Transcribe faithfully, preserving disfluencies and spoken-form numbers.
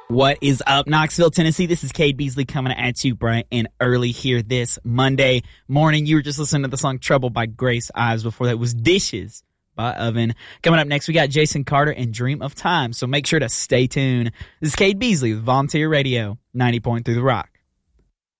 What is up, Knoxville, Tennessee? This is Cade Beasley coming at you bright and early here this Monday morning. You were just listening to the song Trouble by Grace Ives. Before that was Dishes by Oven. Coming up next, we got Jason Carter and Dream of Time. So make sure to stay tuned. This is Cade Beasley with Volunteer Radio, ninety point three The Rock.